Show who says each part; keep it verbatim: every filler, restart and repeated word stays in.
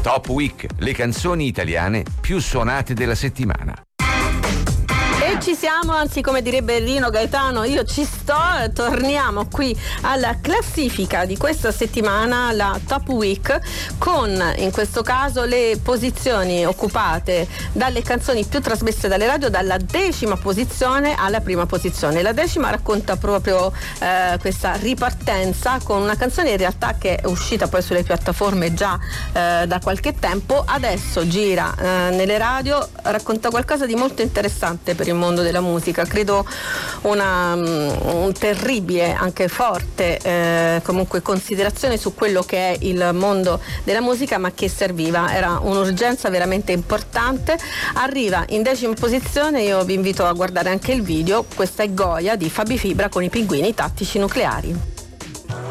Speaker 1: Top Week, le canzoni italiane più suonate della settimana.
Speaker 2: E ci siamo, anzi come direbbe Rino Gaetano, io ci sto. Torniamo qui alla classifica di questa settimana, la Top Week, con in questo caso le posizioni occupate dalle canzoni più trasmesse dalle radio, dalla decima posizione alla prima posizione. La decima racconta proprio eh, questa ripartenza con una canzone in realtà che è uscita poi sulle piattaforme già eh, da qualche tempo, adesso gira eh, nelle radio, racconta qualcosa di molto interessante per il mondo della musica, credo una un terribile, anche forte eh, comunque considerazione su quello che è il mondo della musica, ma che serviva, era un'urgenza veramente importante. Arriva in decima posizione, io vi invito a guardare anche il video, questa è Goya di Fabi Fibra con i Pinguini Tattici Nucleari.